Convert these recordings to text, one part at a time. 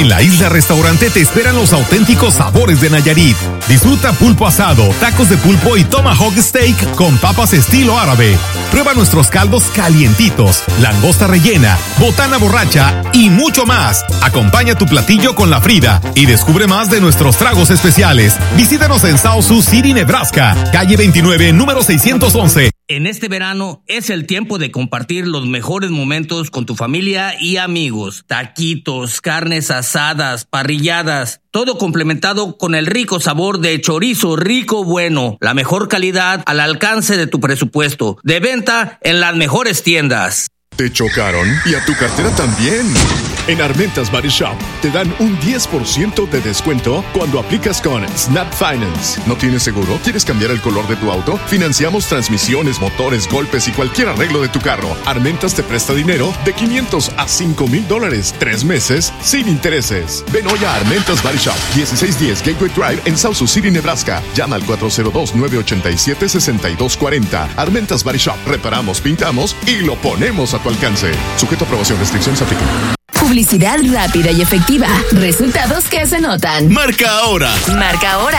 En la Isla Restaurante te esperan los auténticos sabores de Nayarit. Disfruta pulpo asado, tacos de pulpo y tomahawk steak con papas estilo árabe. Prueba nuestros caldos calientitos, langosta rellena, botana borracha y mucho más. Acompaña tu platillo con la Frida y descubre más de nuestros tragos especiales. Visítanos en South Sioux City, Nebraska, calle 29, número 611. En este verano es el tiempo de compartir los mejores momentos con tu familia y amigos. Taquitos, carnes asadas, parrilladas, todo complementado con el rico sabor de chorizo rico bueno. La mejor calidad al alcance de tu presupuesto. De venta en las mejores tiendas. ¿Te chocaron? Y a tu cartera también. En Armentas Body Shop te dan un 10% de descuento cuando aplicas con Snap Finance. ¿No tienes seguro? ¿Quieres cambiar el color de tu auto? Financiamos transmisiones, motores, golpes y cualquier arreglo de tu carro. Armentas te presta dinero de $500 a $5,000, 3 meses sin intereses. Ven hoy a Armentas Body Shop, 1610 Gateway Drive en South Sioux City, Nebraska. Llama al 402-987-6240. Armentas Body Shop. Reparamos, pintamos y lo ponemos a tu alcance. Sujeto a aprobación, restricciones aplican. Publicidad rápida y efectiva. Resultados que se notan. Marca ahora. Marca ahora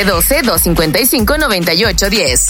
712-255-9810.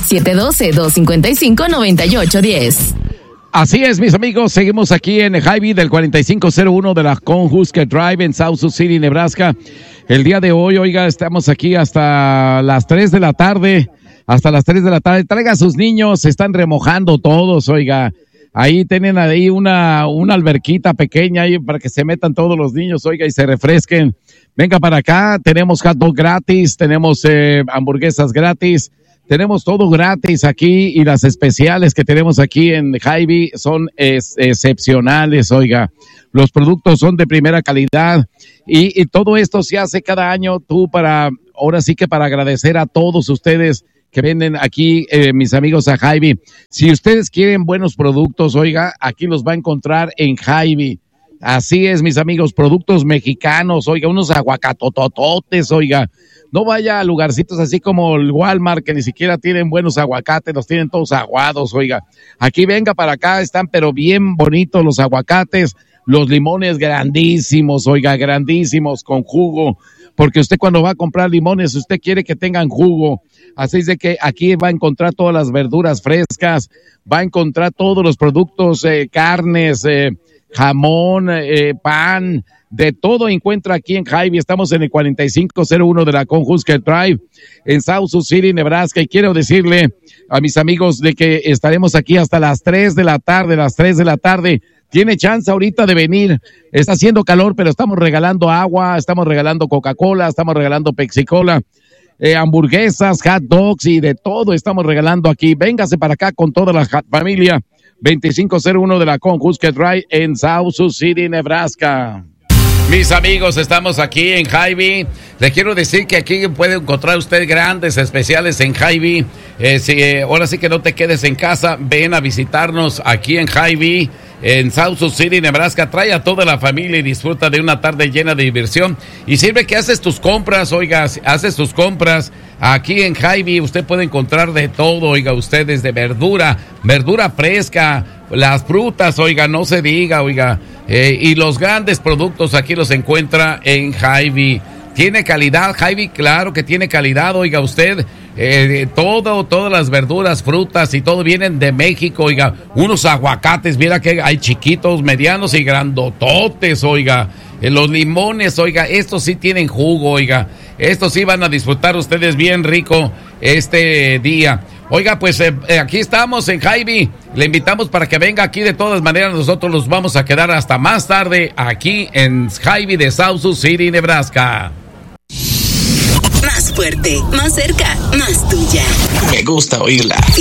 712-255-9810. Así es, mis amigos, seguimos aquí en Hy-Vee del 4501 de la Conhusker Drive en South Sioux City, Nebraska. El día de hoy, oiga, estamos aquí hasta las 3 de la tarde. Hasta las 3 de la tarde. Traiga a sus niños, se están remojando todos, oiga. Ahí tienen ahí una alberquita pequeña ahí para que se metan todos los niños, oiga, y se refresquen. Venga para acá, tenemos hot dog gratis, tenemos hamburguesas gratis, tenemos todo gratis aquí y las especiales que tenemos aquí en Hy-Vee son excepcionales, oiga. Los productos son de primera calidad y todo esto se hace cada año ahora sí que para agradecer a todos ustedes que venden aquí, mis amigos a Hy-Vee. Si ustedes quieren buenos productos, oiga, aquí los va a encontrar en Hy-Vee. Así es, mis amigos, productos mexicanos, oiga, unos aguacatotototes, oiga. No vaya a lugarcitos así como el Walmart, que ni siquiera tienen buenos aguacates, los tienen todos aguados, oiga. Aquí venga para acá, están pero bien bonitos los aguacates, los limones grandísimos, oiga, grandísimos, con jugo. Porque usted cuando va a comprar limones, usted quiere que tengan jugo. Así es de que aquí va a encontrar todas las verduras frescas, va a encontrar todos los productos, carnes, jamón, pan, de todo encuentra aquí en Hy-Vee. Estamos en el 4501 de la Conhusker Drive, en South Sioux City, Nebraska. Y quiero decirle a mis amigos de que estaremos aquí hasta las 3 de la tarde, Tiene chance ahorita de venir. Está haciendo calor, pero estamos regalando agua, estamos regalando Coca-Cola, estamos regalando Pepsi-Cola, hamburguesas, hot dogs y de todo estamos regalando aquí. Véngase para acá con toda la familia. 2501 de la Conhusker Drive en South Sioux City, Nebraska. Mis amigos, estamos aquí en Hy-Vee. Le quiero decir que aquí puede encontrar usted grandes especiales en Hy-Vee. Ahora sí que no te quedes en casa, ven a visitarnos aquí en Hy-Vee, en South Sioux City, Nebraska. Trae a toda la familia y disfruta de una tarde llena de diversión. Y sirve que haces tus compras, oiga, haces tus compras. Aquí en Hy-Vee usted puede encontrar de todo, oiga, ustedes de verdura fresca, las frutas, oiga, no se diga, oiga, y los grandes productos aquí los encuentra en Hy-Vee. ¿Tiene calidad Hy-Vee? Claro que tiene calidad, oiga usted. Todas las verduras, frutas y todo vienen de México, oiga. Unos aguacates, mira que hay chiquitos, medianos y grandototes, oiga. Los limones, oiga, estos sí tienen jugo, oiga. Estos sí van a disfrutar ustedes bien rico este día. Oiga, pues aquí estamos en Hy-Vee. Le invitamos para que venga aquí. De todas maneras, nosotros los vamos a quedar hasta más tarde aquí en Hy-Vee de South Sioux City, Nebraska. Más fuerte, más cerca, más tuya. Me gusta oírla.